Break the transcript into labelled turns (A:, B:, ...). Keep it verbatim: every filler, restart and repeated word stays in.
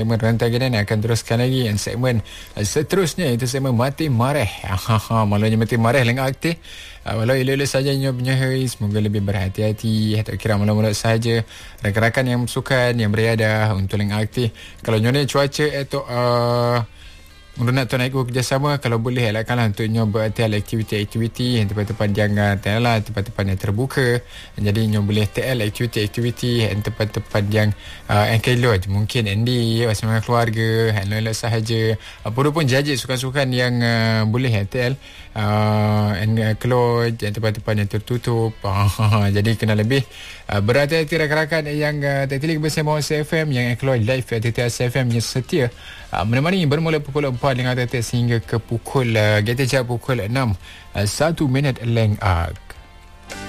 A: Segmen Rantai Gedan akan teruskan lagi. Dan segmen uh, seterusnya itu segmen Mati Mareh. Malahnya Mati Mareh lengah aktif. Uh, walau elok-elok saja nyo punya hari, semoga lebih berhati-hati. Tak kira mulut-mulut saja. Rakan-rakan yang sukan, yang beriadah untuk lengah aktif. Kalau nyo ni cuaca atau uh, untuk nak naik kerjasama, kalau boleh elakkanlah untuk nyo berhati-hati aktiviti-aktiviti yang tempat-tempat yang uh, tempat-tempat yang terbuka. Jadi nyo boleh T L aktiviti-aktiviti yang tempat-tempat yang uh, engkelot. Mungkin Andy bersama keluarga, elok-elok sahaja. Apa pun jajik sukan-sukan yang uh, boleh T L uh, engkelot yang tempat-tempat yang tertutup. Jadi kena lebih uh, berhati-hati rakan-rakan yang uh, tertilik bersama S F M, yang engkelot live T T S F M yang setia uh, menemani bermula pukul empat dengan tetes hingga ke pukul uh, G T J pukul enam uh, satu minit leng uh,